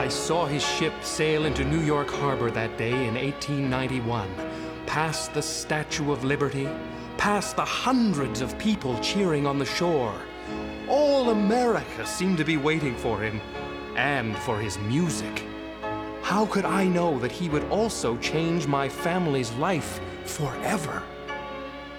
I saw his ship sail into New York Harbor that day in 1891, past the Statue of Liberty, past the hundreds of people cheering on the shore. All America seemed to be waiting for him, and for his music. How could I know that he would also change my family's life forever?